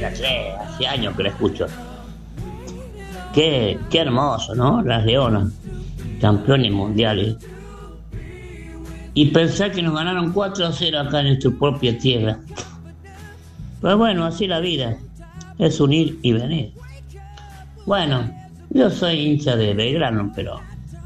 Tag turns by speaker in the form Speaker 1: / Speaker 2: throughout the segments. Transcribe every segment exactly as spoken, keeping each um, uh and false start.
Speaker 1: la sé, hace años que la escucho. Qué, qué hermoso, ¿no? Las Leonas, campeones mundiales. Y pensar que nos ganaron cuatro a cero acá en nuestra propia tierra. Pero bueno, así la vida, es unir y venir. Bueno, yo soy hincha de Belgrano, pero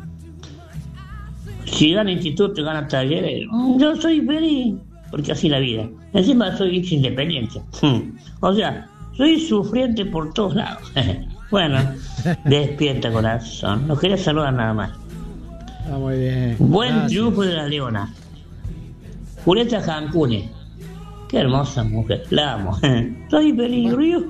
Speaker 1: si gana Instituto y gana Talleres, yo soy feliz, porque así la vida. Encima soy hincha independiente. O sea, soy sufriente por todos lados. Bueno, despierta corazón. Los quería saludar nada más.
Speaker 2: Ah, muy bien.
Speaker 1: Buen
Speaker 2: Gracias.
Speaker 1: triunfo de la Leona. Julieta Jancune. Qué hermosa mujer, la amo. Soy feliz, río.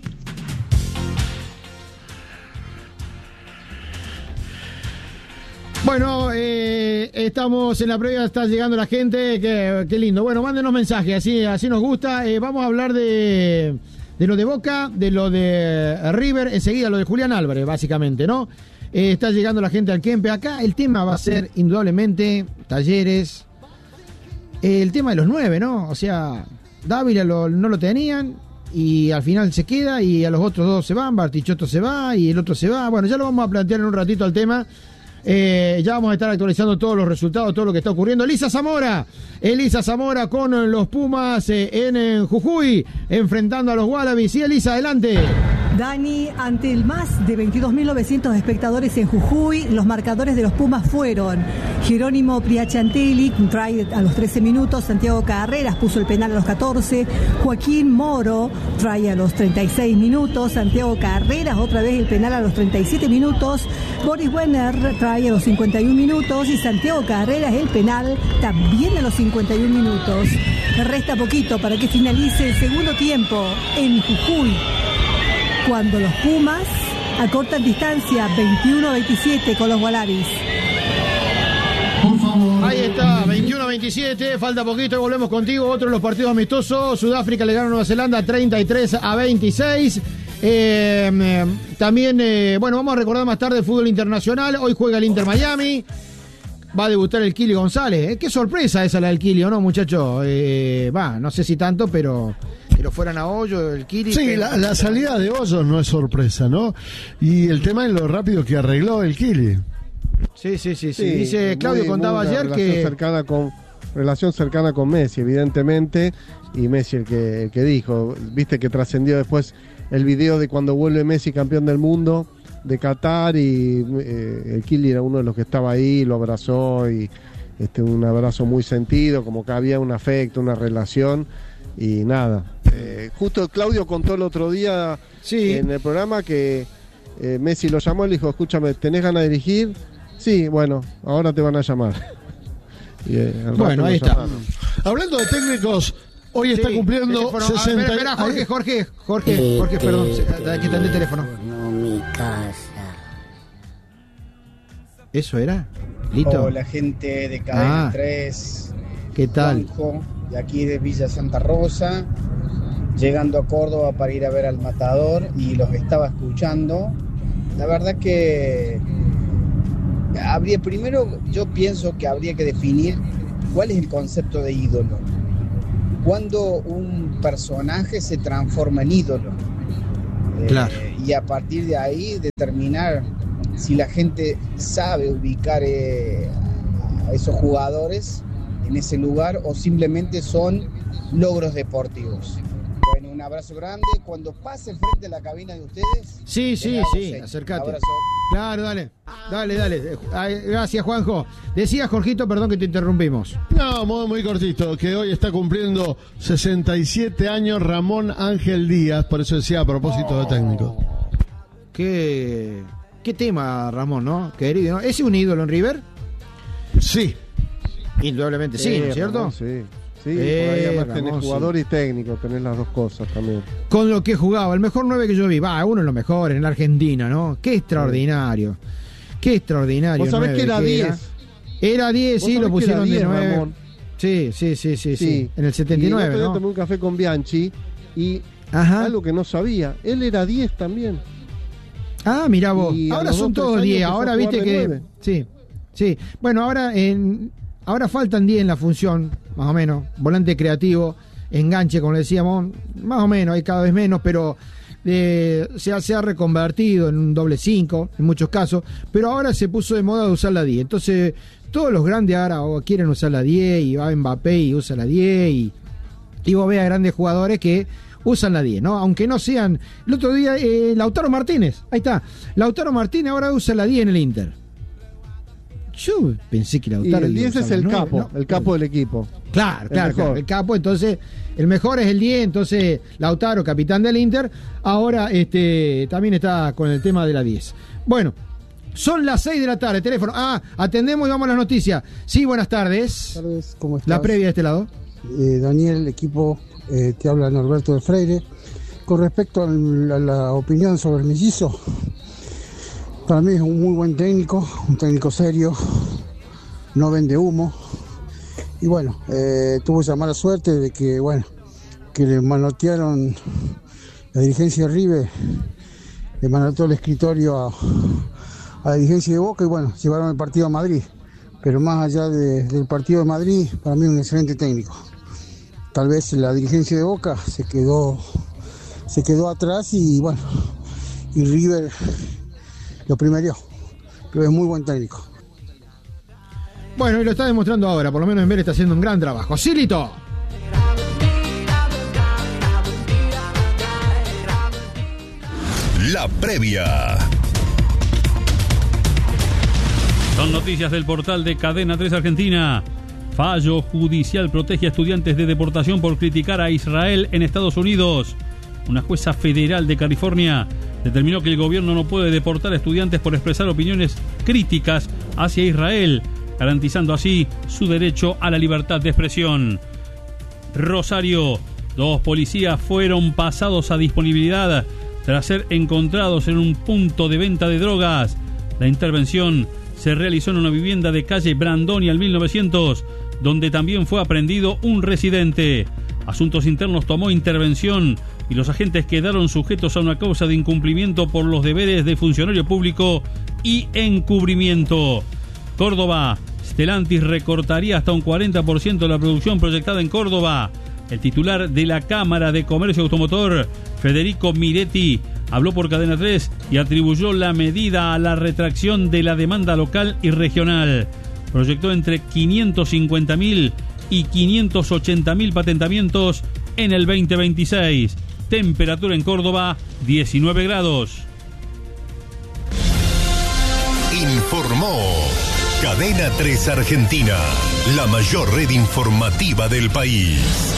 Speaker 2: Bueno, eh, estamos en la previa, está llegando la gente, qué, qué lindo. Bueno, mándenos mensajes, así, así nos gusta. Eh, vamos a hablar de, de lo de Boca, de lo de River, enseguida lo de Julián Álvarez, básicamente, ¿no? Eh, está llegando la gente al Kempe. Acá el tema va a ser, indudablemente, Talleres. Eh, el tema de los nueve, ¿no? O sea, Dávila lo, no lo tenían y al final se queda y a los otros dos se van, Bartichotto se va y el otro se va. Bueno, ya lo vamos a plantear en un ratito al tema. Eh, ya vamos a estar actualizando todos los resultados, todo lo que está ocurriendo. Elisa Zamora, Elisa Zamora con los Pumas eh, en, en Jujuy, enfrentando a los Wallabies. Sí, Elisa, adelante.
Speaker 3: Dani, ante el más de veintidós mil novecientos espectadores en Jujuy, los marcadores de los Pumas fueron Jerónimo Priachantelli, try a los trece minutos, Santiago Carreras puso el penal a los catorce, Joaquín Moro, try a los treinta y seis minutos, Santiago Carreras otra vez el penal a los treinta y siete minutos, Boris Wenner, try a los cincuenta y un minutos y Santiago Carreras el penal también a los cincuenta y un minutos. Resta poquito para que finalice el segundo tiempo en Jujuy, cuando los Pumas acortan distancia veintiuno a veintisiete con los Wallabies.
Speaker 2: Ahí está, veintiuno a veintisiete, falta poquito y volvemos contigo. Otro de los partidos amistosos, Sudáfrica le ganó a Nueva Zelanda treinta y tres a veintiséis. Eh, eh, también, eh, bueno, vamos a recordar más tarde el fútbol internacional. Hoy juega el Inter Miami. Va a debutar el Kili González. ¿Eh? Qué sorpresa esa la del Kili, ¿o no, muchacho? Eh, va, no sé si tanto, pero que lo fueran a Hoyo, el Kili.
Speaker 4: Sí,
Speaker 2: que...
Speaker 4: la, la salida de Hoyos no es sorpresa, ¿no? Y el tema es lo rápido que arregló el Kili.
Speaker 2: Sí, sí, sí, sí.
Speaker 5: Sí,
Speaker 2: Dice, Claudio
Speaker 5: muy,
Speaker 2: contaba
Speaker 5: muy
Speaker 2: ayer
Speaker 5: relación
Speaker 2: que...
Speaker 5: Cercana con, relación cercana con Messi, evidentemente, y Messi el que, el que dijo, viste que trascendió después el video de cuando vuelve Messi campeón del mundo de Qatar y eh, el Kili era uno de los que estaba ahí, lo abrazó y este, un abrazo muy sentido, como que había un afecto, una relación y nada. Eh, justo Claudio contó el otro día
Speaker 2: sí.
Speaker 5: en el programa que eh, Messi lo llamó y le dijo, escúchame, ¿tenés ganas de dirigir? Sí, bueno, ahora te van a llamar. Y, eh,
Speaker 2: bueno, ahí está.
Speaker 5: llamaron.
Speaker 4: Hablando de técnicos, hoy sí, está cumpliendo sesenta.
Speaker 2: Espera, espera, Jorge, Jorge, Jorge, Jorge, perdón, aquí está el teléfono.
Speaker 6: Mi casa.
Speaker 2: ¿Eso era? ¿Lito?
Speaker 7: Hola, gente de Cadena
Speaker 2: ah,
Speaker 7: tres.
Speaker 2: ¿Qué tal?
Speaker 7: Juanjo, de aquí de Villa Santa Rosa, llegando a Córdoba para ir a ver al Matador y los estaba escuchando. La verdad que habría, primero yo pienso que habría que definir cuál es el concepto de ídolo. Cuando un personaje se transforma en ídolo.
Speaker 2: Claro.
Speaker 7: Eh, y a partir de ahí determinar si la gente sabe ubicar eh, a esos jugadores en ese lugar o simplemente son logros deportivos. Bueno, un abrazo grande. Cuando pase frente a la cabina de ustedes...
Speaker 2: Sí, sí, sí, acércate.
Speaker 7: Abrazo.
Speaker 2: Claro, dale, dale, dale. Gracias, Juanjo. Decía Jorgito, perdón que te interrumpimos.
Speaker 4: No, muy, muy cortito, que hoy está cumpliendo sesenta y siete años Ramón Ángel Díaz, por eso decía a propósito oh, de técnico.
Speaker 2: Qué, qué tema, Ramón, ¿no? Querido, ¿no? ¿Es un ídolo en River?
Speaker 4: Sí.
Speaker 2: Indudablemente sí, ¿no es cierto?
Speaker 5: Ramón, sí. Sí,
Speaker 2: eh,
Speaker 5: por ahí además
Speaker 2: Ramón,
Speaker 5: tenés jugador
Speaker 2: sí.
Speaker 5: y técnico, tenés las dos cosas también.
Speaker 2: Con lo que jugaba, el mejor nueve que yo vi, va, uno de los mejores en la Argentina, ¿no? Qué extraordinario, qué extraordinario.
Speaker 5: ¿Vos sabés que era diez?
Speaker 2: Era diez, sí, lo pusieron de nueve. Sí, sí, sí, sí, sí, sí, en el setenta y nueve,
Speaker 5: y el otro día
Speaker 2: ¿no?
Speaker 5: tomé un café con Bianchi y
Speaker 2: Ajá.
Speaker 5: algo que no sabía, él era diez también.
Speaker 2: Ah, mirá vos,
Speaker 5: y
Speaker 2: ahora son todos diez, ahora viste que... nueve. Sí, sí, bueno, ahora en... Ahora faltan diez en la función, más o menos, volante creativo. enganche, como le decíamos, más o menos, hay cada vez menos, pero eh, se, se ha reconvertido en un doble cinco en muchos casos, pero ahora se puso de moda de usar la diez. Entonces, todos los grandes ahora quieren usar la diez, y va Mbappé y usa la diez, y, y vos ves a grandes jugadores que usan la diez, ¿no? Aunque no sean... El otro día, eh, Lautaro Martínez, ahí está. Lautaro Martínez ahora usa la diez en el Inter. Yo pensé que Lautaro...
Speaker 5: Y el diez es el
Speaker 2: nueve,
Speaker 5: capo,
Speaker 2: ¿no?
Speaker 5: el capo del equipo.
Speaker 2: Claro, claro,
Speaker 5: el,
Speaker 2: claro, el capo. Entonces, el mejor es el diez, entonces Lautaro, capitán del Inter, ahora este también está con el tema de la diez. Bueno, son las seis de la tarde, teléfono. Ah, atendemos y vamos a las noticias. Sí, buenas tardes.
Speaker 6: Buenas tardes, ¿cómo estás?
Speaker 2: La previa de este lado.
Speaker 6: Eh, Daniel, equipo, eh, te habla Norberto de Freire. Con respecto a la, a la opinión sobre el mellizo, para mí es un muy buen técnico, un técnico serio, no vende humo. Y bueno, eh, tuvo esa mala suerte de que, bueno, que le manotearon la dirigencia de River, le manoteó el escritorio a, a la dirigencia de Boca y bueno, llevaron el partido a Madrid. Pero más allá de, del partido de Madrid, para mí es un excelente técnico. Tal vez la dirigencia de Boca se quedó, se quedó atrás y bueno, y River lo primerió, pero es muy buen técnico.
Speaker 2: Bueno, y lo está demostrando ahora, por lo menos en Vélez está haciendo un gran trabajo. ¡Silito!
Speaker 8: La previa.
Speaker 9: Son noticias del portal de Cadena tres Argentina. Fallo judicial protege a estudiantes de deportación por criticar a Israel en Estados Unidos. Una jueza federal de California determinó que el gobierno no puede deportar a estudiantes por expresar opiniones críticas hacia Israel, garantizando así su derecho a la libertad de expresión. Rosario, dos policías fueron pasados a disponibilidad tras ser encontrados en un punto de venta de drogas. La intervención se realizó en una vivienda de calle Brandoni al mil novecientos, donde también fue aprehendido un residente. Asuntos Internos tomó intervención y los agentes quedaron sujetos a una causa de incumplimiento por los deberes de funcionario público y encubrimiento. Córdoba, Stellantis recortaría hasta un cuarenta por ciento de la producción proyectada en Córdoba. El titular de la Cámara de Comercio Automotor, Federico Miretti, habló por Cadena tres y atribuyó la medida a la retracción de la demanda local y regional. Proyectó entre quinientos cincuenta mil y quinientos ochenta mil patentamientos en el veinte veintiséis. Temperatura en Córdoba, diecinueve grados.
Speaker 8: Informó Cadena tres Argentina, la mayor red informativa del país.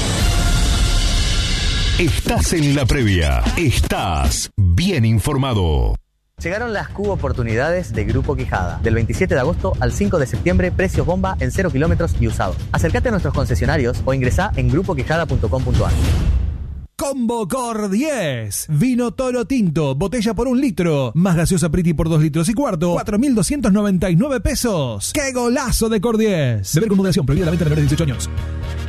Speaker 8: Estás en la previa, estás bien informado.
Speaker 10: Llegaron las Cubo Oportunidades de Grupo Quijada. Del veintisiete de agosto al cinco de septiembre, precios bomba en cero kilómetros y usados. Acércate a nuestros concesionarios o ingresá en grupo quijada punto com punto a r.
Speaker 11: Combo Cor diez. Vino Toro Tinto, botella por un litro. Más gaseosa Priti por dos litros y cuarto. cuatro mil doscientos noventa y nueve pesos. ¡Qué golazo de Cor diez! Beber con moderación, prohibida la venta de menores de dieciocho años.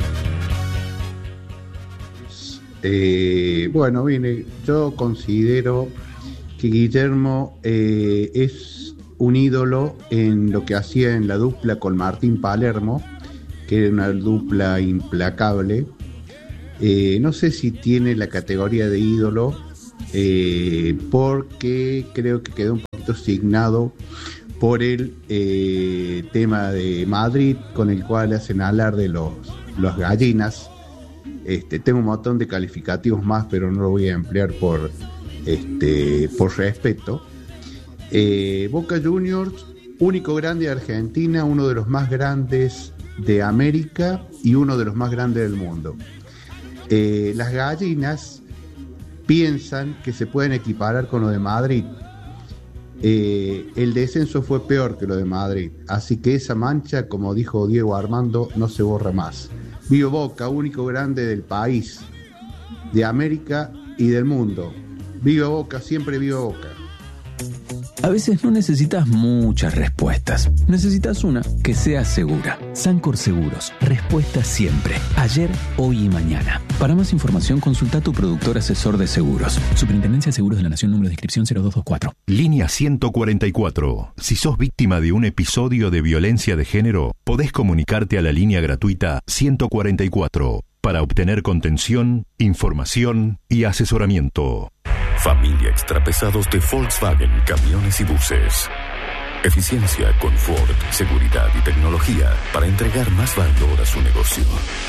Speaker 12: Eh, bueno, bien, yo considero que Guillermo eh, es un ídolo en lo que hacía en la dupla con Martín Palermo, que era una dupla implacable. Eh, no sé si tiene la categoría de ídolo, eh, porque creo que quedó un poquito signado por el eh, tema de Madrid, con el cual hacen hablar de los, los gallinas. Este, tengo un montón de calificativos más, pero no lo voy a emplear por, este, por respeto. Eh, Boca Juniors, único grande de Argentina, uno de los más grandes de América y uno de los más grandes del mundo. Eh, las gallinas piensan que se pueden equiparar con lo de Madrid. Eh, el descenso fue peor que lo de Madrid, así que esa mancha, como dijo Diego Armando, no se borra más. Viva Boca, único grande del país, de América y del mundo. Viva Boca, siempre viva Boca.
Speaker 13: A veces no necesitas muchas respuestas. Necesitas una que sea segura. Sancor Seguros. Respuesta siempre. Ayer, hoy y mañana. Para más información, consulta a tu productor asesor de seguros. Superintendencia de Seguros de la Nación, número de inscripción cero dos dos cuatro.
Speaker 8: Línea ciento cuarenta y cuatro. Si sos víctima de un episodio de violencia de género, podés comunicarte a la línea gratuita ciento cuarenta y cuatro. para obtener contención, información y asesoramiento. Familia Extrapesados de Volkswagen Camiones y Buses. Eficiencia, confort, seguridad y tecnología para entregar más valor a su negocio.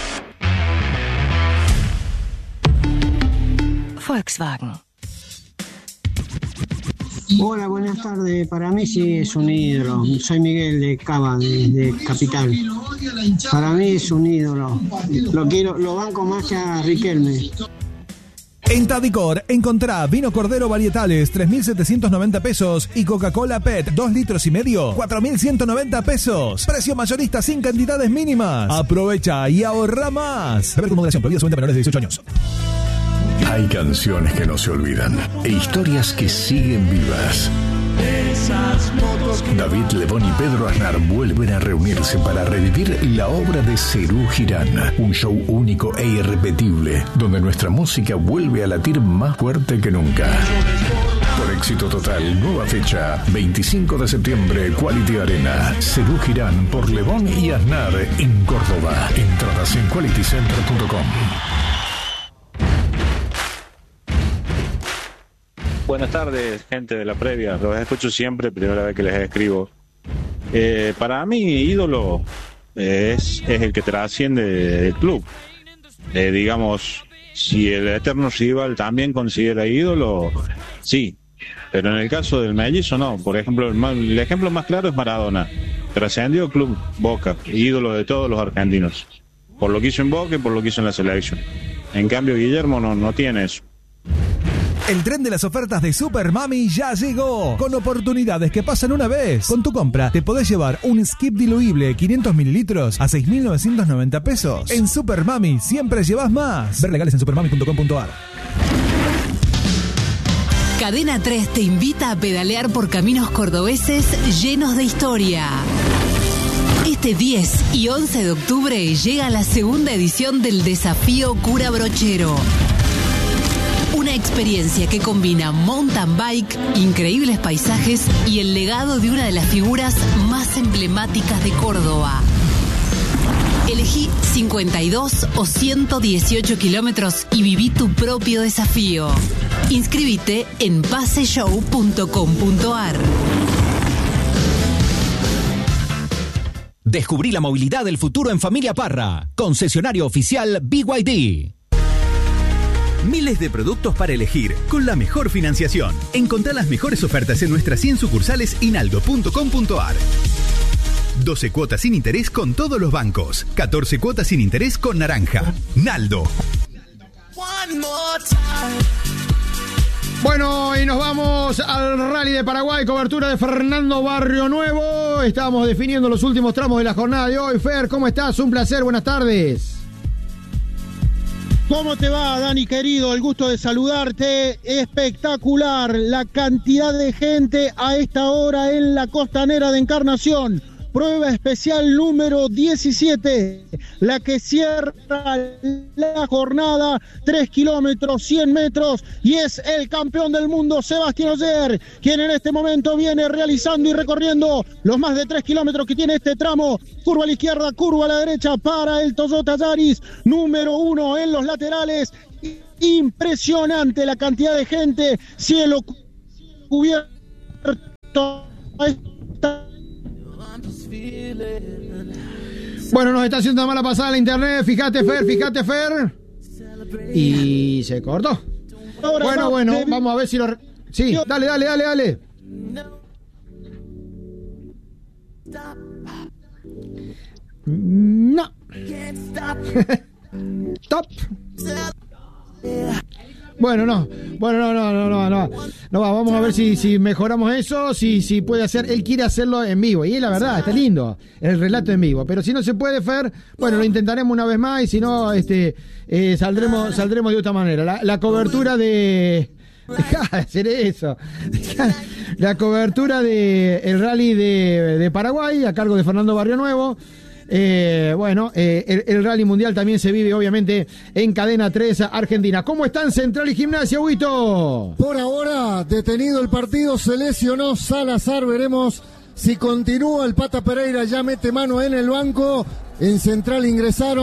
Speaker 14: Volkswagen. Hola, buenas tardes. Para mí sí es un ídolo. Soy Miguel de Cava, de, de Capital. Para mí es un ídolo. Lo quiero, lo banco más que a Riquelme.
Speaker 11: En Tadicor encontrá vino Cordero varietales tres mil setecientos noventa pesos y Coca-Cola P E T dos litros y medio cuatro mil ciento noventa pesos. Precio mayorista sin cantidades mínimas. Aprovecha y ahorra más. Beber con moderación. Prohibido su venta a menores de dieciocho años.
Speaker 8: Hay canciones que no se olvidan e historias que siguen vivas. David Lebón y Pedro Aznar vuelven a reunirse para revivir la obra de Serú Girán, un show único e irrepetible, donde nuestra música vuelve a latir más fuerte que nunca. Por éxito total, nueva fecha, veinticinco de septiembre, Quality Arena. Serú Girán por Lebón y Aznar en Córdoba. Entradas en quality center punto com.
Speaker 15: Buenas tardes, gente de la previa. Los escucho siempre, primera vez que les escribo. Eh, para mí, ídolo es, es el que trasciende del club. Eh, digamos, si el eterno rival también considera ídolo, sí. Pero en el caso del mellizo, no. Por ejemplo, el, más, el ejemplo más claro es Maradona. Trascendió Club Boca, ídolo de todos los argentinos. Por lo que hizo en Boca y por lo que hizo en la selección. En cambio, Guillermo no, no tiene eso.
Speaker 11: El tren de las ofertas de Super Mami ya llegó, con oportunidades que pasan una vez. Con tu compra te podés llevar un skip diluible quinientos mililitros a seis mil novecientos noventa pesos. En Super Mami siempre llevas más. Ver legales en supermami punto com punto a r.
Speaker 16: Cadena tres te invita a pedalear por caminos cordobeses llenos de historia. Este diez y once de octubre llega la segunda edición del Desafío Cura Brochero. Una experiencia que combina mountain bike, increíbles paisajes y el legado de una de las figuras más emblemáticas de Córdoba. Elegí cincuenta y dos o ciento dieciocho kilómetros y viví tu propio desafío. Inscríbete en paseshow punto com punto a r.
Speaker 17: Descubrí la movilidad del futuro en Familia Parra. Concesionario oficial B Y D.
Speaker 18: Miles de productos para elegir, con la mejor financiación. Encontrá las mejores ofertas en nuestras cien sucursales y naldo punto com punto a r. doce cuotas sin interés con todos los bancos. catorce cuotas sin interés con Naranja. Naldo.
Speaker 2: Bueno, y nos vamos al Rally de Paraguay, cobertura de Fernando Barrio Nuevo. Estamos definiendo los últimos tramos de la jornada de hoy. Fer, ¿cómo estás? Un placer, buenas tardes.
Speaker 19: ¿Cómo te va, Dani, querido? El gusto de saludarte. Espectacular la cantidad de gente a esta hora en la Costanera de Encarnación. Prueba especial número diecisiete, la que cierra la jornada, tres kilómetros, cien metros, y es el campeón del mundo, Sebastián Ogier, quien en este momento viene realizando y recorriendo los más de tres kilómetros que tiene este tramo. Curva a la izquierda, curva a la derecha para el Toyota Yaris, número uno en los laterales. Impresionante la cantidad de gente, cielo cubierto.
Speaker 2: Bueno, nos está haciendo mala pasada la internet. Fíjate, Fer, fíjate, Fer. Y se cortó. Bueno, bueno, vamos a ver si lo... Sí, dale, dale, dale, dale. No. Stop. Bueno, no, bueno, no, no, no, no, no, no va, vamos a ver si, si mejoramos eso, si, si puede hacer, él quiere hacerlo en vivo, y es la verdad, está lindo, el relato en vivo, pero si no se puede, Fer, bueno, lo intentaremos una vez más, y si no, este, eh, saldremos, saldremos de otra manera, la, la cobertura de, dejá de hacer eso, dejá, la cobertura de el rally de, de Paraguay, a cargo de Fernando Barrio Nuevo. Eh, bueno, eh, el, el Rally Mundial también se vive obviamente en Cadena tres Argentina. ¿Cómo están Central y Gimnasia, Huito?
Speaker 20: Por ahora, detenido el partido, se lesionó Salazar, veremos si continúa. El Pata Pereira ya mete mano en el banco. En Central ingresaron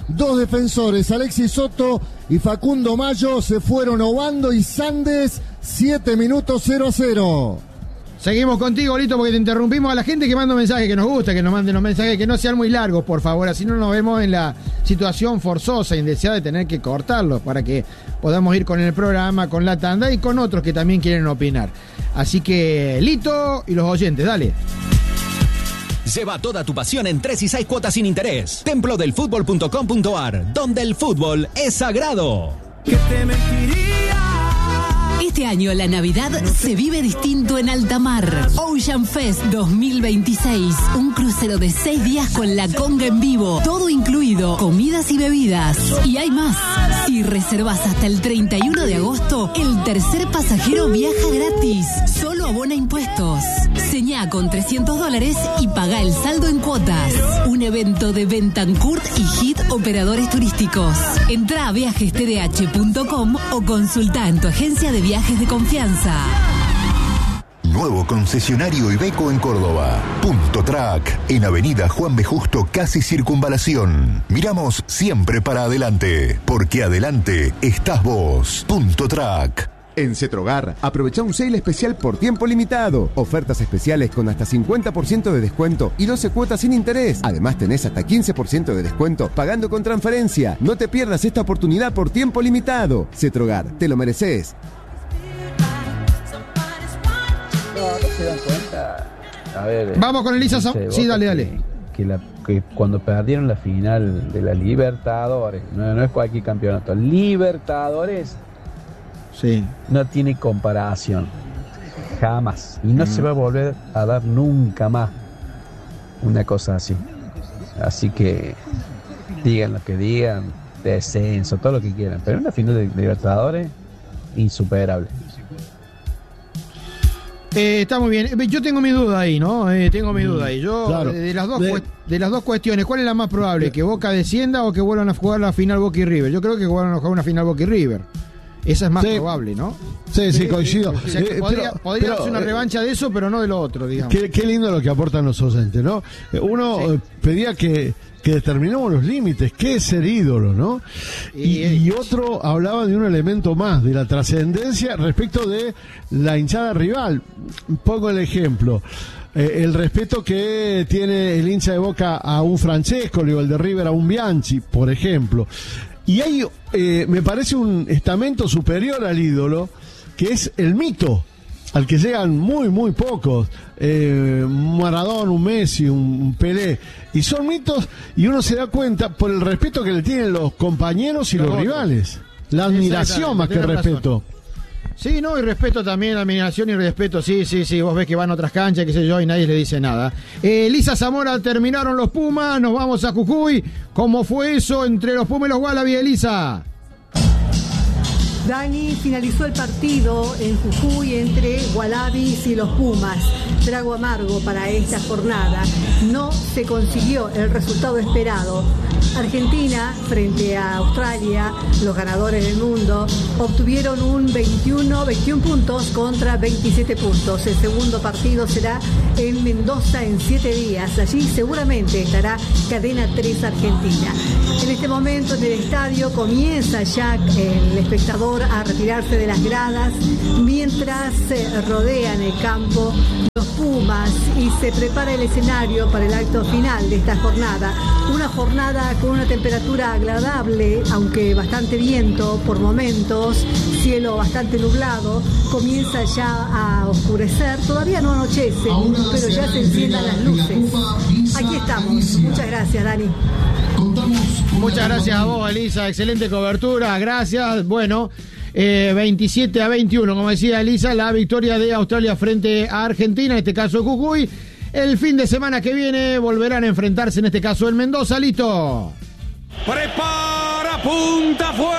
Speaker 20: Dos defensores, Alexis Soto y Facundo Mayo, se fueron Obando y Sandes. Siete minutos, cero a cero.
Speaker 2: Seguimos contigo, Lito, porque te interrumpimos. A la gente que manda mensajes que nos gusta, que nos manden los mensajes que no sean muy largos, por favor, así no nos vemos en la situación forzosa, indeseada de tener que cortarlos, para que podamos ir con el programa, con la tanda y con otros que también quieren opinar. Así que, Lito y los oyentes, dale.
Speaker 17: Lleva toda tu pasión en tres y seis cuotas sin interés. templo del fútbol punto com punto a r, donde el fútbol es sagrado.
Speaker 21: ¿Qué te mentiría?
Speaker 16: Este año la Navidad se vive distinto en alta mar. Ocean Fest dos mil veintiséis. Un crucero de seis días con la conga en vivo. Todo incluido, comidas y bebidas. Y hay más. Si reservas hasta el treinta y uno de agosto, el tercer pasajero viaja gratis. Solo abona impuestos. Señá con trescientos dólares y paga el saldo en cuotas. Un evento de Bentancourt y Hit Operadores Turísticos. Entrá a viajes t d h punto com o consulta en tu agencia de viajes de confianza.
Speaker 22: Nuevo concesionario Iveco en Córdoba. Punto Track, en Avenida Juan B. Justo, casi Circunvalación. Miramos siempre para adelante, porque adelante estás vos. Punto Track.
Speaker 23: En Cetrogar, aprovecha un sale especial por tiempo limitado. Ofertas especiales con hasta cincuenta por ciento de descuento y doce cuotas sin interés. Además tenés hasta quince por ciento de descuento pagando con transferencia. No te pierdas esta oportunidad por tiempo limitado. Cetrogar, te lo mereces.
Speaker 24: No, no se dan cuenta. A ver,
Speaker 2: vamos con Elisa Sam- sí, dale, dale.
Speaker 24: Que, que, la, que cuando perdieron la final de la Libertadores, no, no es cualquier campeonato, Libertadores,
Speaker 2: sí,
Speaker 24: no tiene comparación. Jamás. Y no mm. se va a volver a dar nunca más una cosa así. Así que digan lo que digan, descenso, todo lo que quieran. Pero una final de Libertadores, insuperable.
Speaker 2: Eh, está muy bien. Yo tengo mi duda ahí, ¿no? Eh, tengo mi duda ahí. Yo, claro. de, las dos, de... de las dos cuestiones, ¿cuál es la más probable? ¿Que Boca descienda o que vuelvan a jugar la final Boca y River? Yo creo que vuelvan a jugar una final Boca y River. Esa es más sí. probable, ¿no?
Speaker 4: Sí, sí, coincido.
Speaker 2: O sea,
Speaker 4: eh,
Speaker 2: podría
Speaker 4: pero,
Speaker 2: podría
Speaker 4: pero,
Speaker 2: hacer una revancha de eso, pero no de lo otro, digamos.
Speaker 4: Qué, qué lindo lo que aportan los oyentes, ¿no? Uno sí. pedía que, que determinemos los límites, qué es ser ídolo, ¿no? Y, y otro hablaba de un elemento más, de la trascendencia respecto de la hinchada rival. Pongo el ejemplo. Eh, el respeto que tiene el hincha de Boca a un Francesco, o el de River a un Bianchi, por ejemplo. Y hay, eh, me parece, un estamento superior al ídolo, que es el mito, al que llegan muy, muy pocos. Eh, un Maradona, un Messi, un, un Pelé. Y son mitos, y uno se da cuenta por el respeto que le tienen los compañeros y los, los rivales. La admiración más que respeto.
Speaker 2: Razón. Sí, no, y respeto también, admiración y respeto, sí, sí, sí, vos ves que van a otras canchas, qué sé yo, y nadie le dice nada. Eh, Elisa Zamora, terminaron los Pumas, nos vamos a Jujuy. ¿Cómo fue eso entre los Pumas y los Wallaby, Elisa?
Speaker 3: Dani, finalizó el partido en Jujuy entre Wallabies y los Pumas. Trago amargo para esta jornada. No se consiguió el resultado esperado. Argentina, frente a Australia, los ganadores del mundo, obtuvieron un veintiuno, veintiún puntos contra veintisiete puntos. El segundo partido será en Mendoza en siete días. Allí seguramente estará Cadena tres Argentina. En este momento en el estadio comienza ya el espectador a retirarse de las gradas mientras se rodean el campo los Pumas y se prepara el escenario para el acto final de esta jornada. Una jornada con una temperatura agradable, aunque bastante viento por momentos, cielo bastante nublado, comienza ya a oscurecer, todavía no anochece, pero ya se enciendan las luces. Aquí estamos. Muchas gracias, Dani.
Speaker 2: Muchas gracias a vos, Elisa, excelente cobertura, gracias. Bueno, eh, veintisiete a veintiuno, como decía Elisa, la victoria de Australia frente a Argentina, en este caso Jujuy. El fin de semana que viene volverán a enfrentarse, en este caso en Mendoza. Listo.
Speaker 21: Prepara, punta, fue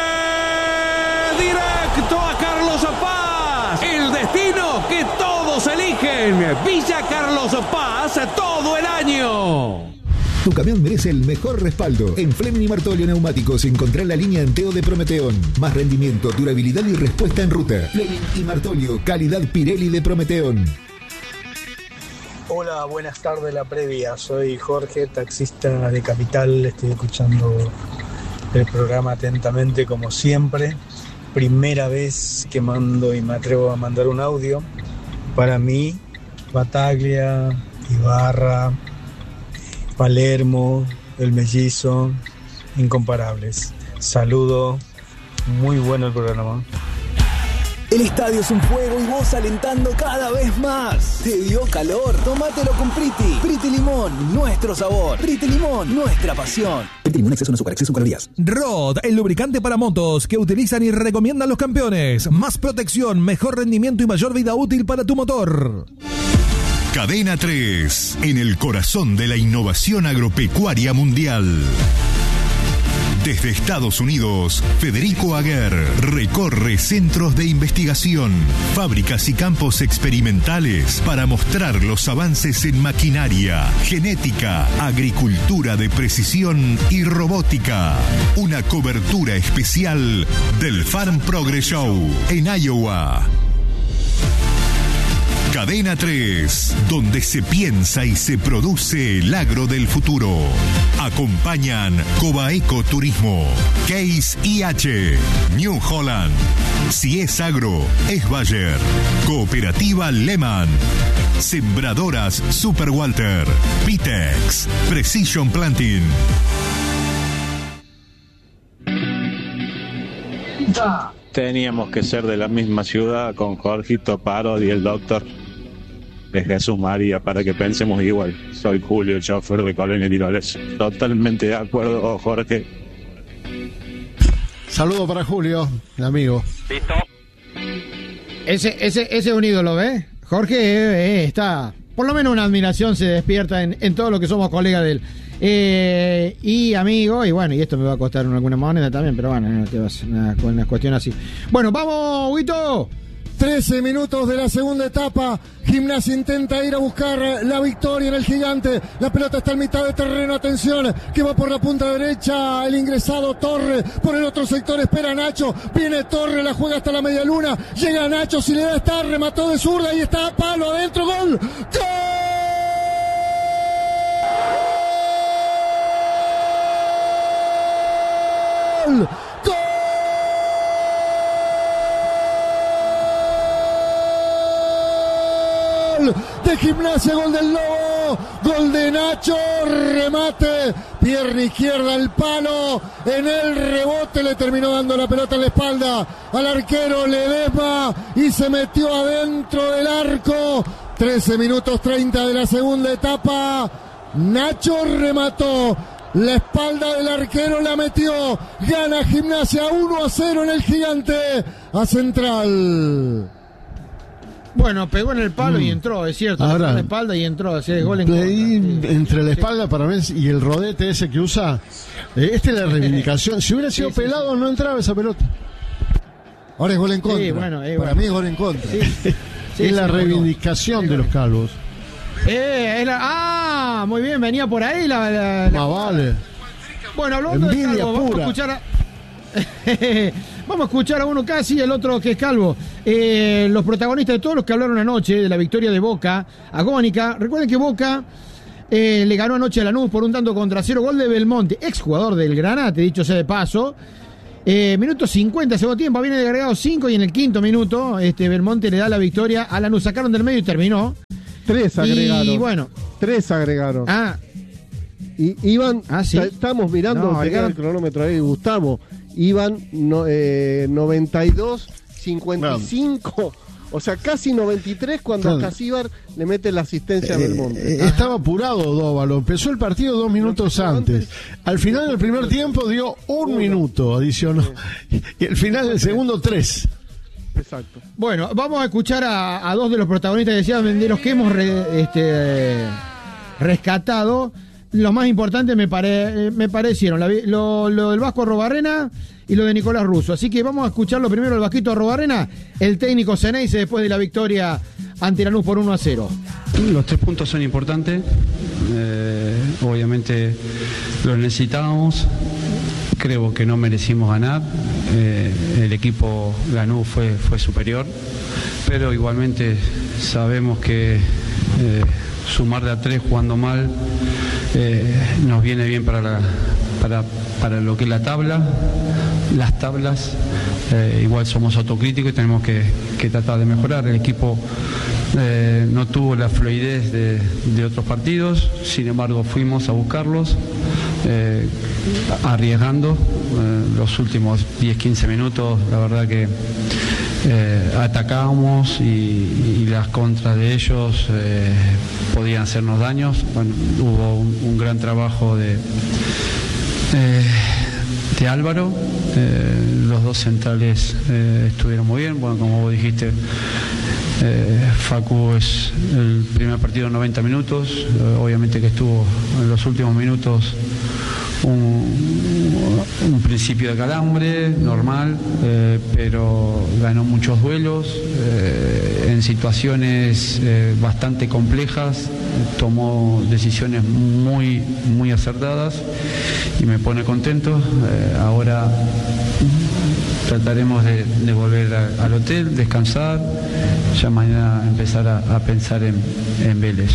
Speaker 21: directo a Carlos Paz. El destino que todos eligen. Villa Carlos Paz todo el año.
Speaker 8: Tu camión merece el mejor respaldo. En Fleming y Martolio Neumáticos encontrá la línea Enteo de Prometeón. Más rendimiento, durabilidad y respuesta en ruta. Fleming y Martolio, calidad Pirelli de Prometeón.
Speaker 1: Hola, buenas tardes, la previa. Soy Jorge, taxista de Capital. Estoy escuchando el programa atentamente, como siempre. Primera vez que mando y me atrevo a mandar un audio. Para mí, Bataglia, Ibarra, Palermo, El Mellizo, incomparables. Saludo, muy bueno el programa.
Speaker 5: El estadio es un juego y vos alentando cada vez más. ¿Te dio calor? Tómatelo con Priti. Priti Limón, nuestro sabor. Priti Limón, nuestra pasión. Priti Limón, exceso en azúcar, exceso en calorías.
Speaker 11: Rod, el lubricante para motos que utilizan y recomiendan los campeones. Más protección, mejor rendimiento y mayor vida útil para tu motor.
Speaker 22: Cadena tres, en el corazón de la innovación agropecuaria mundial. Desde Estados Unidos, Federico Aguer recorre centros de investigación, fábricas y campos experimentales para mostrar los avances en maquinaria, genética, agricultura de precisión y robótica. Una cobertura especial del Farm Progress Show en Iowa. Cadena tres, donde se piensa y se produce el agro del futuro. Acompañan Cobaeco Turismo, Case I H, New Holland. Si es agro, es Bayer. Cooperativa Lehman. Sembradoras Super Walter. Pitex. Precision Planting.
Speaker 15: Teníamos que ser de la misma ciudad con Jorgito Parodi y el doctor de Jesús María para que pensemos igual. Soy Julio, el chofer de Colonia Tiroles. Totalmente de acuerdo, Jorge.
Speaker 4: Saludo para Julio, el amigo.
Speaker 2: Listo. Ese, ese, ese es un ídolo, ¿ves? Jorge eh, eh, está, por lo menos una admiración se despierta en, en todo lo que somos colegas de él. Eh, y amigo, y bueno, y esto me va a costar alguna moneda también, pero bueno, no, una, una cuestión así. Bueno, vamos, Huito.
Speaker 20: trece minutos de la segunda etapa. Gimnasia intenta ir a buscar la victoria en el Gigante. La pelota está en mitad de terreno. Atención, que va por la punta derecha el ingresado Torre. Por el otro sector espera Nacho. Viene Torre, la juega hasta la media luna. Llega Nacho, si le da está, remató de zurda y está a palo adentro. ¡Gol! ¡Gol! De Gimnasia, gol del Lobo, gol de Nacho, remate, pierna izquierda al palo, en el rebote le terminó dando la pelota en la espalda al arquero Ledesma y se metió adentro del arco. Trece minutos treinta de la segunda etapa. Nacho remató, la espalda del arquero la metió, gana Gimnasia uno a cero en el Gigante a Central.
Speaker 2: Bueno, pegó en el palo
Speaker 4: mm.
Speaker 2: y entró, es cierto.
Speaker 4: Ahora,
Speaker 2: pegó en la espalda y entró, así es gol en contra.
Speaker 4: Sí. Entre la espalda para mí y el rodete ese que usa, eh, esta es la reivindicación. Si hubiera sido sí, pelado, sí. no entraba esa pelota.
Speaker 20: Ahora es gol en contra.
Speaker 2: Sí, bueno, eh,
Speaker 20: para
Speaker 2: bueno.
Speaker 20: mí es gol en contra.
Speaker 2: Sí. Sí,
Speaker 4: es
Speaker 2: sí,
Speaker 4: la
Speaker 2: sí,
Speaker 4: reivindicación
Speaker 2: sí,
Speaker 4: de los calvos.
Speaker 2: Eh, es la... Ah, muy bien, venía por ahí la... la, la...
Speaker 4: Más vale.
Speaker 2: Bueno, hablando
Speaker 4: Envidia
Speaker 2: de calvo, vamos
Speaker 4: pura.
Speaker 2: a escuchar a... Vamos a escuchar a uno casi, el otro que es calvo. Eh, los protagonistas de todos los que hablaron anoche de la victoria de Boca agónica. Recuerden que Boca eh, le ganó anoche a Lanús por un tanto contra cero. Gol de Belmonte, exjugador del Granate, dicho sea de paso. Eh, minuto cincuenta, segundo tiempo, viene de agregado cinco y en el quinto minuto este Belmonte le da la victoria a Lanús. Sacaron del medio y terminó.
Speaker 6: Tres agregaron.
Speaker 2: Y bueno.
Speaker 6: Tres agregaron.
Speaker 2: Ah.
Speaker 6: Y iban,
Speaker 2: ah, ¿sí?
Speaker 6: estamos mirando
Speaker 2: no,
Speaker 6: el cronómetro ahí, Gustavo. Iban no, eh, noventa y dos, cincuenta y cinco, no. O sea, casi noventa y tres cuando no. Casíbar le mete la asistencia eh, a Belmonte.
Speaker 4: Eh, estaba apurado Dóvalo, empezó el partido dos minutos antes. Al final del primer tiempo dio un Uno. minuto, adicionó. Sí. Y al final del segundo, tres.
Speaker 6: Exacto.
Speaker 2: Bueno, vamos a escuchar a, a dos de los protagonistas de los que hemos re, este, rescatado. Lo más importante me, pare, me parecieron la, lo, lo del Vasco Arrobarrena y lo de Nicolás Russo. Así que vamos a escucharlo primero el Vasquito Arrobarrena, el técnico Ceneice después de la victoria ante Lanús por uno a cero.
Speaker 7: Los tres puntos son importantes, eh, obviamente los necesitábamos, creo que no merecimos ganar, eh, el equipo Lanús fue, fue superior, pero igualmente sabemos que... Eh, sumar de a tres jugando mal eh, nos viene bien para, la, para, para lo que es la tabla, las tablas. Eh, igual somos autocríticos y tenemos que, que tratar de mejorar. El equipo eh, no tuvo la fluidez de, de otros partidos, sin embargo fuimos a buscarlos, eh, arriesgando eh, los últimos diez quince minutos. La verdad que eh, atacábamos y, y las contras de ellos eh, podían hacernos daños. Bueno, hubo un, un gran trabajo de... Eh, de Álvaro, eh, los dos centrales eh, estuvieron muy bien. Bueno, como vos dijiste, eh, Facu es el primer partido noventa minutos, eh, obviamente que estuvo en los últimos minutos un, un principio de calambre normal, eh, pero ganó muchos duelos eh, en situaciones eh, bastante complejas, tomó decisiones muy muy acertadas y me pone contento. Eh, ahora trataremos de, de volver a, al hotel, descansar, ya mañana empezar a, a pensar en, en Vélez.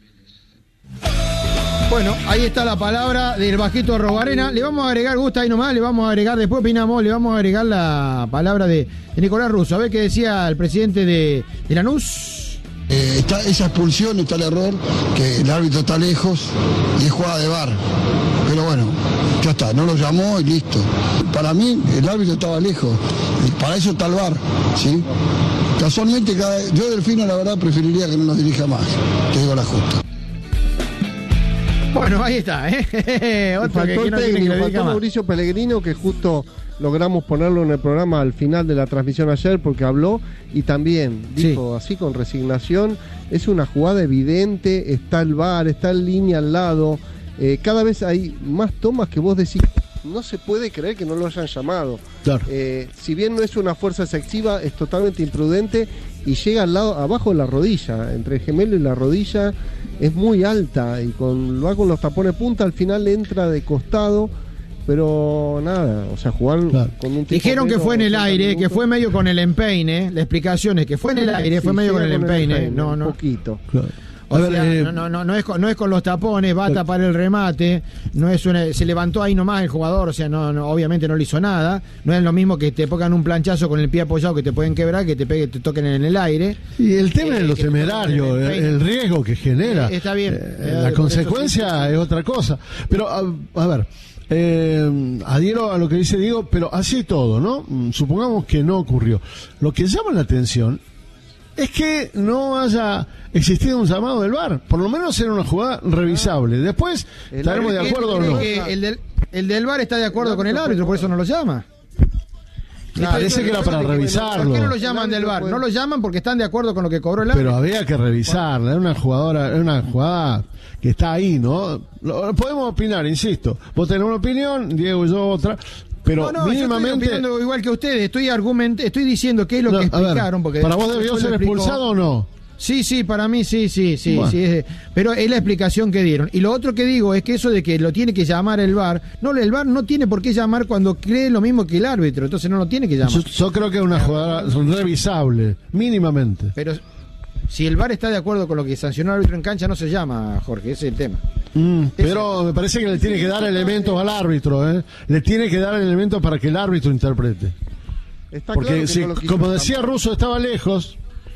Speaker 2: Bueno, ahí está la palabra del Vasquito Robarena. Le vamos a agregar, gusta ahí nomás, le vamos a agregar, después opinamos, le vamos a agregar la palabra de, de Nicolás Russo. A ver qué decía el presidente de, de Lanús.
Speaker 9: Eh, está esa expulsión, está el error, que el árbitro está lejos y es jugada de V A R. Pero bueno, ya está, no lo llamó y listo. Para mí el árbitro estaba lejos, y para eso está el V A R, ¿sí? Casualmente, cada, yo Delfino la verdad preferiría que no nos dirija más, te digo la justa.
Speaker 2: Bueno, ahí está, ¿eh? Otro
Speaker 6: faltó
Speaker 2: que, que
Speaker 6: el
Speaker 2: no
Speaker 6: técnico,
Speaker 2: quiere que
Speaker 6: faltó Mauricio Pellegrino, que justo logramos ponerlo en el programa al final de la transmisión ayer porque habló y también dijo sí. así con resignación, es una jugada evidente, está el V A R, está en línea al lado, eh, cada vez hay más tomas que vos decís, no se puede creer que no lo hayan llamado. Claro. Eh, si bien no es una fuerza excesiva, es totalmente imprudente y llega al lado, abajo de la rodilla, entre el gemelo y la rodilla, es muy alta y con va con los tapones punta, al final entra de costado, pero nada, o sea, jugar claro. con un tipo
Speaker 2: dijeron que fue en el aire, minutos. que fue medio con el empeine, la explicación es que fue en el aire, sí, fue medio con el con empeine, el empeine, no, no.
Speaker 6: Un poquito.
Speaker 2: Claro. O a sea, ver, eh, no, no, no, no, es con, no es con los tapones, va a tapar el remate, no es una, se levantó ahí nomás el jugador, o sea, no, no, obviamente no le hizo nada, no es lo mismo que te pongan un planchazo con el pie apoyado que te pueden quebrar, que te pegue, te toquen en el aire.
Speaker 4: Y el tema eh, es lo temerario, el, el, el riesgo que genera.
Speaker 2: Eh, está bien.
Speaker 4: Eh, eh, la consecuencia sí, es otra cosa. Pero, a, a ver, eh, adhiero a lo que dice Diego, pero así todo, ¿no? Supongamos que no ocurrió. Lo que llama la atención es que no haya existido un llamado del V A R, por lo menos era una jugada revisable. Después, ¿estaremos de acuerdo o no?
Speaker 2: Que el, del, el del V A R está de acuerdo con el árbitro, por eso no lo llama.
Speaker 4: Claro, parece que era para revisarlo.
Speaker 2: ¿Por qué no lo llaman del V A R? No lo llaman porque están de acuerdo con lo que cobró el árbitro.
Speaker 4: Pero había que revisarla, era una jugadora, era una jugada que está ahí, ¿no? Lo, podemos opinar, insisto. Vos tenés una opinión, Diego y yo otra. Pero
Speaker 2: no, no,
Speaker 4: mínimamente
Speaker 2: yo estoy igual que ustedes, estoy argument, estoy diciendo qué es lo no, que explicaron, ver, porque
Speaker 4: para vos debió ser expulsado o no.
Speaker 2: Sí, sí, para mí sí, sí, sí, bueno. sí es, pero es la explicación que dieron. Y lo otro que digo es que eso de que lo tiene que llamar el V A R, no, el V A R no tiene por qué llamar cuando cree lo mismo que el árbitro, entonces no lo tiene que llamar.
Speaker 4: Yo, yo creo que es una jugada revisable, mínimamente.
Speaker 2: Pero si el V A R está de acuerdo con lo que sancionó el árbitro en cancha, no se llama, Jorge, ese es el tema.
Speaker 4: Mm, pero me parece que le tiene que dar elementos al árbitro, ¿eh? Le tiene que dar elementos para que el árbitro interprete. Está Porque claro si, no como decía Russo, estaba lejos.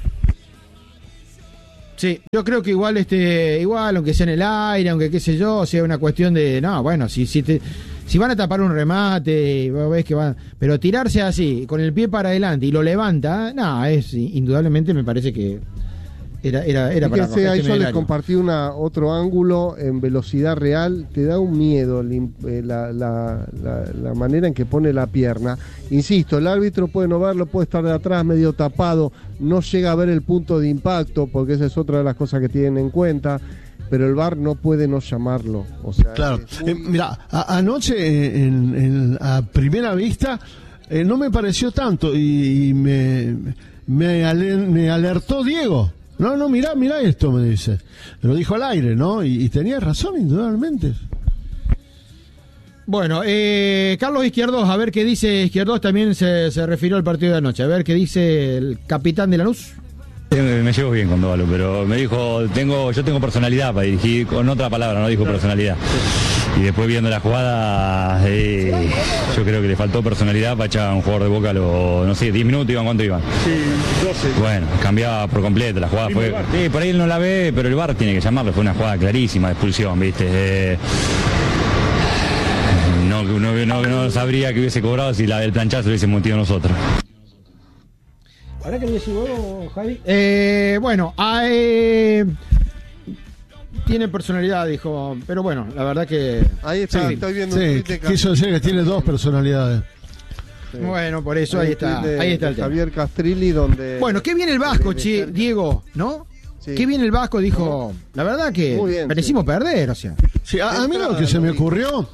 Speaker 2: Sí, yo creo que igual, este, igual, aunque sea en el aire, aunque qué sé yo, sea una cuestión de, no, bueno, si, si te, si van a tapar un remate, vos ves que van, pero tirarse así, con el pie para adelante y lo levanta, no, es indudablemente me parece que Era, era, era para
Speaker 6: Fíjense, ahí yo les compartí una, otro ángulo en velocidad real, te da un miedo la, la, la, la manera en que pone la pierna. Insisto, el árbitro puede no verlo, puede estar de atrás medio tapado, no llega a ver el punto de impacto, porque esa es otra de las cosas que tienen en cuenta, pero el V A R no puede no llamarlo. O sea,
Speaker 4: claro, muy... eh, mira, a, anoche en, en, a primera vista eh, no me pareció tanto y, y me, me, aler, me alertó Diego. No, no, mirá, mirá esto, me dice. Me lo dijo al aire, ¿no? Y, y tenía razón, indudablemente.
Speaker 2: Bueno, eh, Carlos Izquierdos, a ver qué dice Izquierdos, también se, se refirió al partido de anoche. A ver qué dice el capitán de Lanús.
Speaker 10: Me llevo bien con Dovalo, pero me dijo, tengo, yo tengo personalidad para dirigir, con otra palabra, no dijo personalidad. Y después viendo la jugada, eh, yo creo que le faltó personalidad para echar a un jugador de Boca, lo, no sé, diez minutos iban, ¿cuánto iban?
Speaker 12: Sí, doce.
Speaker 10: Bueno, cambiaba por completo, la jugada fue... Sí, por ahí él no la ve, pero el V A R tiene que llamarlo, fue una jugada clarísima de expulsión, ¿viste? Eh, no, no, no, no sabría que hubiese cobrado si la del planchazo lo hubiese metido nosotros.
Speaker 2: ¿Ahora qué le decís vos, Javi? Eh, bueno, eh, tiene personalidad, dijo, pero bueno, la verdad que...
Speaker 6: Ahí está,
Speaker 2: sí,
Speaker 6: estoy viendo
Speaker 4: sí,
Speaker 6: un tweet de
Speaker 4: quiso decir que tiene dos personalidades.
Speaker 6: Sí.
Speaker 2: Bueno, por eso ahí está,
Speaker 6: de,
Speaker 2: ahí está el tema.
Speaker 6: Javier Castrilli, donde...
Speaker 2: Bueno, qué bien el Vasco, che, Diego, ¿no? Sí. Qué bien el Vasco, dijo, la verdad que bien, merecimos sí. perder, o sea.
Speaker 4: Sí, a, a mí lo que se me ocurrió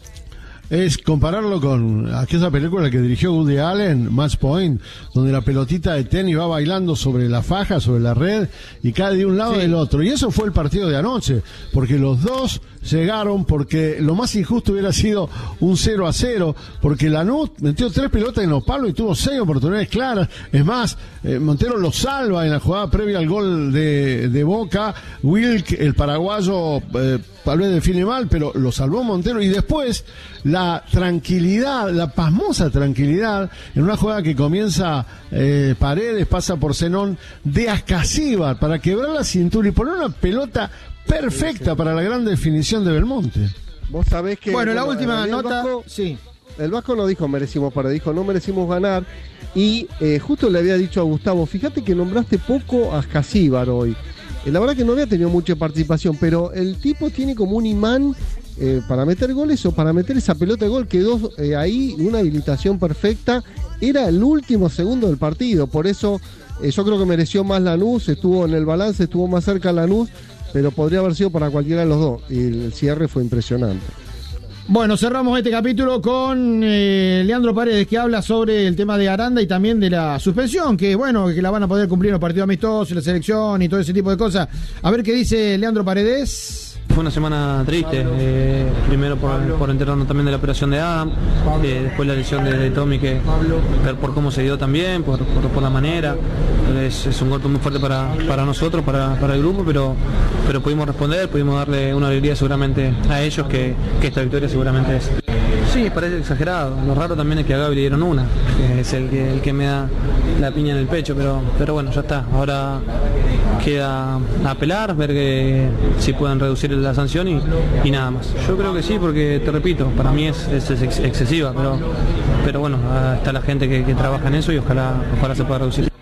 Speaker 4: es compararlo con aquella película que dirigió Woody Allen, Match Point, donde la pelotita de tenis va bailando sobre la faja, sobre la red, y cae de un lado sí. del otro. Y eso fue el partido de anoche, porque los dos llegaron, porque lo más injusto hubiera sido un cero a cero, porque Lanús metió tres pelotas en los palos y tuvo seis oportunidades claras. Es más, eh, Montero lo salva en la jugada previa al gol de, de Boca. Wilk, el paraguayo, eh, tal vez define mal, pero lo salvó Montero. Y después, la tranquilidad, la pasmosa tranquilidad, en una jugada que comienza eh, Paredes, pasa por Zenón, de Ascasíbar, para quebrar la cintura y poner una pelota perfecta para la gran definición de Belmonte.
Speaker 6: Vos sabés que...
Speaker 2: Bueno, la última
Speaker 6: el
Speaker 2: nota...
Speaker 6: Vasco,
Speaker 2: sí.
Speaker 6: El Vasco no dijo merecimos perder, dijo no merecimos ganar. Y eh, justo le había dicho a Gustavo, fíjate que nombraste poco a Ascasíbar hoy. Eh, la verdad que no había tenido mucha participación, pero el tipo tiene como un imán eh, para meter goles o para meter esa pelota de gol. Quedó eh, ahí una habilitación perfecta. Era el último segundo del partido, por eso eh, yo creo que mereció más Lanús, estuvo en el balance, estuvo más cerca Lanús, pero podría haber sido para cualquiera de los dos. Y el cierre fue impresionante.
Speaker 2: Bueno, cerramos este capítulo con eh, Leandro Paredes, que habla sobre el tema de Aranda y también de la suspensión, que bueno, que la van a poder cumplir en los partidos amistosos, la selección y todo ese tipo de cosas. A ver qué dice Leandro Paredes.
Speaker 13: Fue una semana triste, eh, primero por, por enterarnos también de la operación de Adam, eh, después la lesión de, de Tommy, que ver por cómo se dio también, por, por, por la manera. Es, es un golpe muy fuerte para, para nosotros, para, para el grupo, pero, pero pudimos responder, pudimos darle una alegría seguramente a ellos, que, que esta victoria seguramente es. Sí, parece exagerado. Lo raro también es que a Gaby le dieron una, que es el que, el que me da la piña en el pecho, pero, pero bueno, ya está. Ahora queda apelar, ver que si pueden reducir la sanción y, y nada más. Yo creo que sí, porque te repito, para mí es, es, es excesiva, pero, pero bueno, está la gente que, que trabaja en eso y ojalá, ojalá se pueda reducir.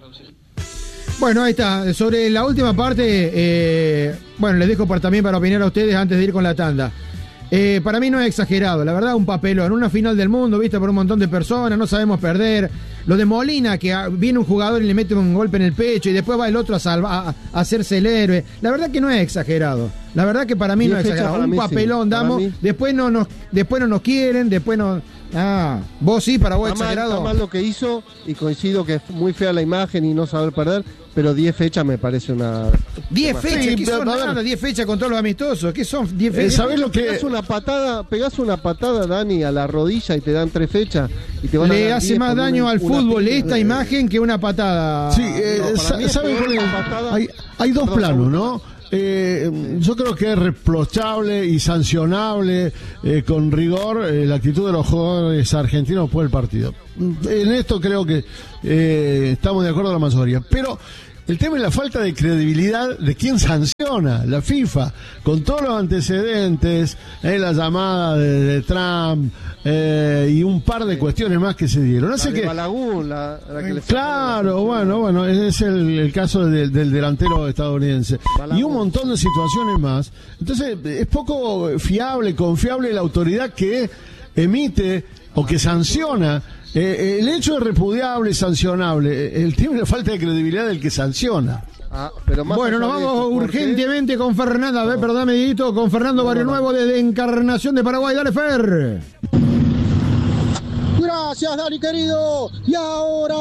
Speaker 2: Bueno, ahí está. Sobre la última parte, eh, bueno, les dejo para, también para opinar a ustedes antes de ir con la tanda. Eh, para mí no es exagerado, la verdad, un papelón, una final del mundo vista por un montón de personas, no sabemos perder. Lo de Molina, que viene un jugador y le mete un golpe en el pecho y después va el otro a, salva, a, a hacerse el héroe. La verdad que no es exagerado, la verdad que para mí no es exagerado. Un papelón sí, damos, después no nos, después no nos quieren, después no... Ah, vos sí, para vos
Speaker 6: está
Speaker 2: exagerado.
Speaker 6: Mal, está mal lo que hizo y coincido que es muy fea la imagen y no saber perder, pero diez fechas me parece una...
Speaker 2: diez fechas, sí, ¿qué son nada? diez fechas con todos los amistosos, ¿qué son diez fechas?
Speaker 6: ¿Sabés lo que pegás una patada, pegás una patada, Dani, a la rodilla y te dan tres fechas y te van
Speaker 2: Le
Speaker 6: a
Speaker 2: hace más daño una, al fútbol esta de... imagen que una patada.
Speaker 4: Sí, eh, no, ¿sabes cuál es? Hay, hay dos Perdón, planos, ¿no? Eh, yo creo que es reprochable y sancionable eh, con rigor eh, la actitud de los jugadores argentinos después del partido. En esto creo que eh, estamos de acuerdo la mayoría, pero el tema es la falta de credibilidad de quien sanciona, la FIFA, con todos los antecedentes, eh, la llamada de, de Trump eh, y un par de cuestiones más que se dieron. Hace
Speaker 6: la de
Speaker 4: que,
Speaker 6: Balaguer, la, la que
Speaker 4: claro, bueno, bueno, ese es el, el caso de, del delantero estadounidense. Balaguer. Y un montón de situaciones más. Entonces, es poco fiable, confiable la autoridad que emite o que sanciona. Eh, el hecho es repudiable y sancionable. El tema es la falta de credibilidad del que sanciona.
Speaker 6: Ah, pero más
Speaker 2: bueno, nos vamos urgentemente con Fernando, a ver, perdón, Medito, con Fernando Barrio Nuevo desde Encarnación de Paraguay. Dale, Fer.
Speaker 19: Gracias, Dani, querido. Y ahora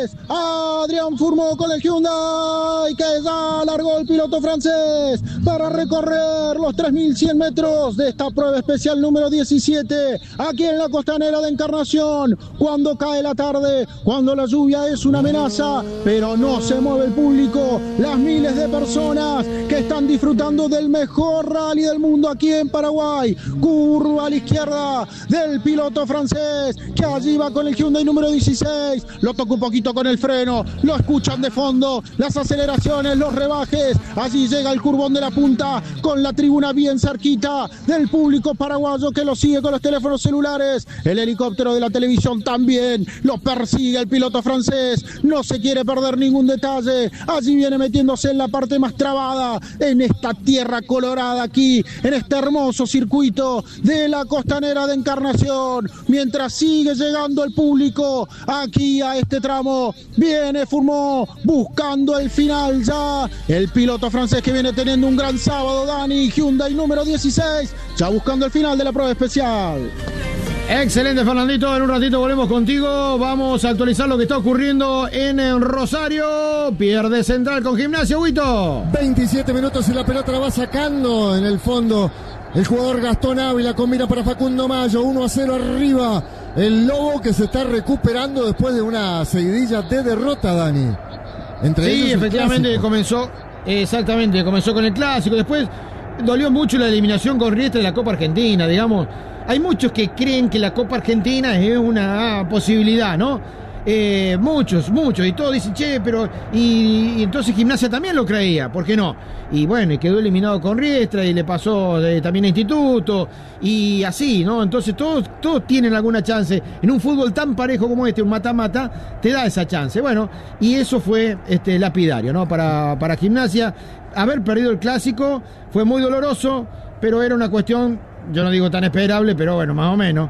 Speaker 19: es Adrián Fourmont con el Hyundai, que ya largó el piloto francés para recorrer los tres mil cien metros de esta prueba especial número diecisiete, aquí en la Costanera de Encarnación, cuando cae la tarde, cuando la lluvia es una amenaza, pero no se mueve el público, las miles de personas que están disfrutando del mejor rally del mundo aquí en Paraguay. Curva a la izquierda del piloto francés, que allí va con el Hyundai número dieciséis, lo toca un poquito con el freno, lo escuchan de fondo, las aceleraciones, los rebajes, allí llega el curvón de la punta, con la tribuna bien cerquita del público paraguayo que lo sigue con los teléfonos celulares, el helicóptero de la televisión también lo persigue el piloto francés, no se quiere perder ningún detalle, allí viene metiéndose en la parte más trabada, en esta tierra colorada aquí, en este hermoso circuito de la Costanera de Encarnación, mientras sigue llegando el público aquí a este tramo, viene Fourmont buscando el final ya, el piloto francés que viene teniendo un gran sábado, Dani, Hyundai número dieciséis, ya buscando el final de la prueba especial.
Speaker 2: Excelente, Fernandito, en un ratito volvemos contigo, vamos a actualizar lo que está ocurriendo en Rosario, pierde Central con Gimnasia, Huito.
Speaker 20: veintisiete minutos y la pelota la va sacando en el fondo el jugador Gastón Ávila, combina para Facundo Mayo, uno a cero arriba el Lobo, que se está recuperando después de una seguidilla de derrota, Dani. Entre
Speaker 2: sí, efectivamente comenzó, exactamente, comenzó con el clásico, después dolió mucho la eliminación con Riestra de la Copa Argentina, digamos. Hay muchos que creen que la Copa Argentina es una posibilidad, ¿no? Eh, muchos, muchos, y todos dicen, che, pero... Y, y entonces Gimnasia también lo creía, ¿por qué no? Y bueno, y quedó eliminado con Riestra, y le pasó de, también a Instituto, y así, ¿no? Entonces todos, todos tienen alguna chance. En un fútbol tan parejo como este, un mata-mata, te da esa chance. Bueno, y eso fue este, lapidario, ¿no? Para, para Gimnasia, haber perdido el clásico fue muy doloroso, pero era una cuestión... Yo no digo tan esperable, pero bueno, más o menos.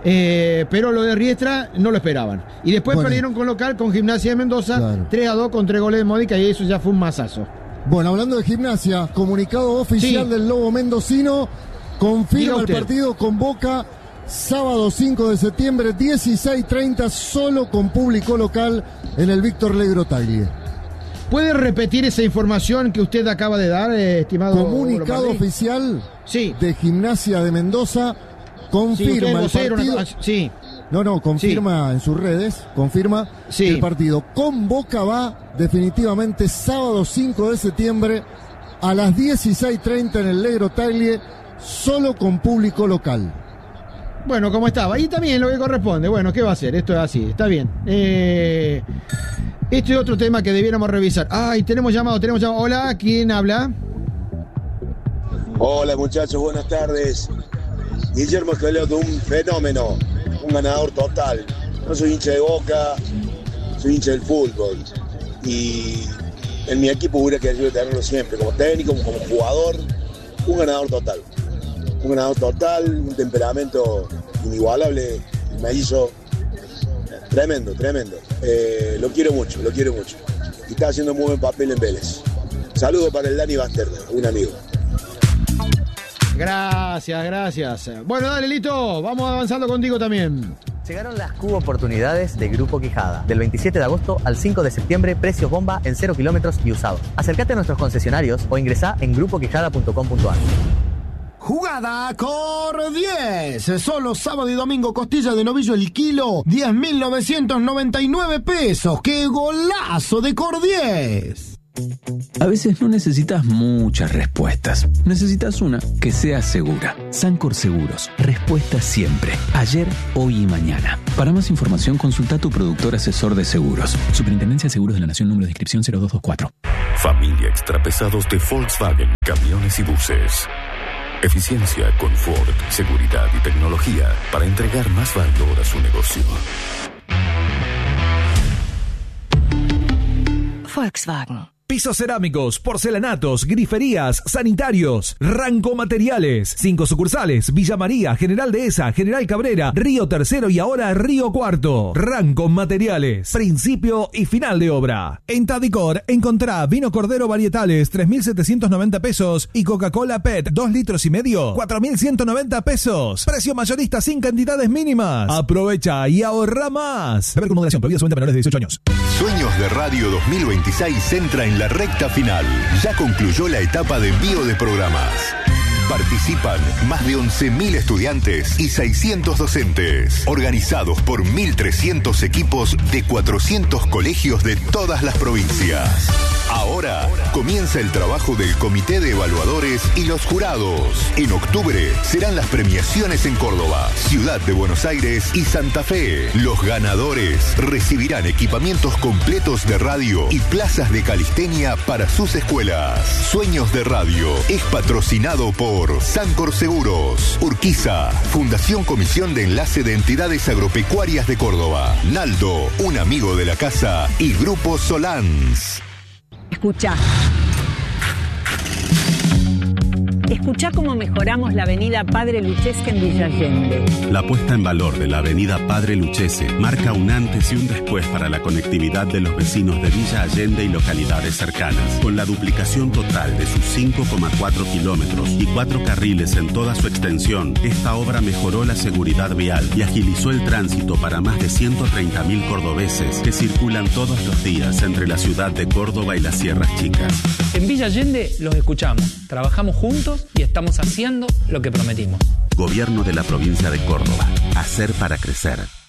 Speaker 2: Eh, pero lo de Riestra no lo esperaban. Y después bueno. perdieron con local con Gimnasia de Mendoza, claro. tres a dos con tres goles de Módica, y eso ya fue un masazo.
Speaker 20: Bueno, hablando de Gimnasia, comunicado oficial sí. del Lobo mendocino, confirma el partido con Boca, sábado cinco de septiembre, dieciséis treinta, solo con público local en el Víctor Legro Tagle.
Speaker 2: ¿Puede repetir esa información que usted acaba de dar, eh, estimado?
Speaker 20: Comunicado oficial
Speaker 2: sí.
Speaker 20: de Gimnasia de Mendoza, confirma sí, el partido.
Speaker 2: Una... Sí.
Speaker 20: No, no, confirma sí. en sus redes, confirma sí. que el partido con Boca va definitivamente sábado cinco de septiembre a las dieciséis treinta en el Legro Tagle, solo con público local.
Speaker 2: Bueno, como estaba, y también lo que corresponde. Bueno, ¿qué va a hacer? Esto es así, está bien. Eh... Este es otro tema que debiéramos revisar. Ay, tenemos llamado, tenemos llamado. Hola, ¿quién habla?
Speaker 12: Hola muchachos, buenas tardes. Guillermo Esqueloto, un fenómeno, un ganador total. No soy hincha de Boca, soy hincha del fútbol. Y en mi equipo hubiera querido tenerlo siempre, como técnico, como jugador. Un ganador total. Un ganador total, un temperamento inigualable. Me hizo... Tremendo, tremendo. Eh, lo quiero mucho, lo quiero mucho. Y está haciendo muy buen papel en Vélez. Saludo para el Dani Basterna, un amigo.
Speaker 2: Gracias, gracias. Bueno, dale, Lito, vamos avanzando contigo también.
Speaker 14: Llegaron las Cubo Oportunidades de Grupo Quijada. Del veintisiete de agosto al cinco de septiembre, precios bomba en cero kilómetros y usados. Acércate a nuestros concesionarios o ingresá en grupo quijada punto com punto a r.
Speaker 17: Jugada Cor diez. Solo sábado y domingo, costilla de novillo el kilo, diez mil novecientos noventa y nueve pesos. ¡Qué golazo de Cor diez!
Speaker 18: A veces no necesitas muchas respuestas. Necesitas una que sea segura. Sancor Seguros. Respuesta siempre. Ayer, hoy y mañana. Para más información, consulta a tu productor asesor de seguros. Superintendencia de Seguros de la Nación, número de inscripción cero dos dos cuatro.
Speaker 25: Familia Extrapesados de Volkswagen, camiones y buses. Eficiencia, confort, seguridad y tecnología para entregar más valor a su negocio.
Speaker 26: Volkswagen.
Speaker 11: Pisos cerámicos, porcelanatos, griferías, sanitarios, Ranco Materiales. Cinco sucursales: Villa María, General Dehesa, General Cabrera, Río Tercero y ahora Río Cuarto. Ranco Materiales. Principio y final de obra. En Tadicor encontrá vino Cordero Varietales, tres mil setecientos noventa pesos, y Coca-Cola P E T, dos litros y medio, cuatro mil ciento noventa pesos. Precio mayorista sin cantidades mínimas. Aprovecha y ahorra más. Beber con moderación, prohibido su venta a menores de dieciocho años.
Speaker 22: Sueños de Radio dos mil veintiséis entra en la recta final. Ya concluyó la etapa de envío de programas. Participan más de once mil estudiantes y seiscientos docentes, organizados por mil trescientos equipos de cuatrocientos colegios de todas las provincias. Ahora comienza el trabajo del Comité de Evaluadores y los jurados. En octubre serán las premiaciones en Córdoba, Ciudad de Buenos Aires y Santa Fe. Los ganadores recibirán equipamientos completos de radio y plazas de calistenia para sus escuelas. Sueños de Radio es patrocinado por Sancor Seguros, Urquiza, Fundación Comisión de Enlace de Entidades Agropecuarias de Córdoba, Naldo, un amigo de la casa, y Grupo Solans.
Speaker 3: Escuchá. Escuchá cómo mejoramos la avenida Padre Luchesque en Villa Allende.
Speaker 16: La puesta en valor de la avenida Padre Luchese marca un antes y un después para la conectividad de los vecinos de Villa Allende y localidades cercanas. Con la duplicación total de sus cinco coma cuatro kilómetros y cuatro carriles en toda su extensión, esta obra mejoró la seguridad vial y agilizó el tránsito para más de ciento treinta mil cordobeses que circulan todos los días entre la ciudad de Córdoba y las Sierras Chicas.
Speaker 21: En Villa Allende los escuchamos, trabajamos juntos y estamos haciendo lo que prometimos.
Speaker 16: Gobierno de la provincia de Córdoba. Hacer para crecer.